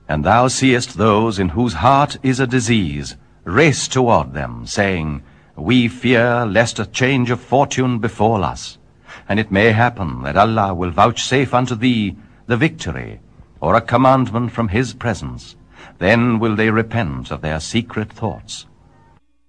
And thou seest those in whose heart is a disease race toward them, saying, We fear lest a change of fortune befall us, and it may happen that Allah will vouchsafe unto thee the victory, or a commandment from his presence. Then will they repent of their secret thoughts.